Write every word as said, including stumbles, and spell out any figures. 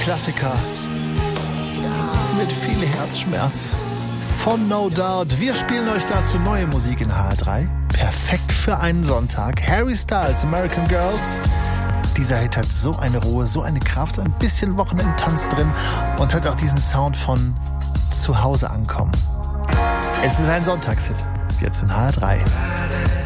Klassiker mit viel Herzschmerz von No Doubt. Wir spielen euch dazu neue Musik in H R drei. Perfekt für einen Sonntag. Harry Styles, American Girls. Dieser Hit hat so eine Ruhe, so eine Kraft, ein bisschen Wochenendtanz drin und hat auch diesen Sound von zu Hause ankommen. Es ist ein Sonntagshit. Jetzt in H R drei.